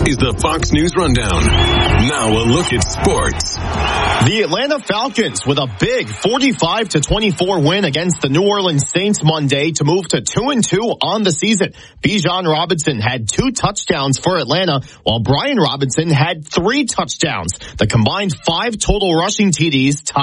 is the Fox News Rundown. Now a look at sports. The Atlanta Falcons with a big 45-24 win against the New Orleans Saints Monday to move to 2-2 on the season. Bijan Robinson had 2 touchdowns for Atlanta, while Brian Robinson had 3 touchdowns. The combined 5 total rushing TDs tied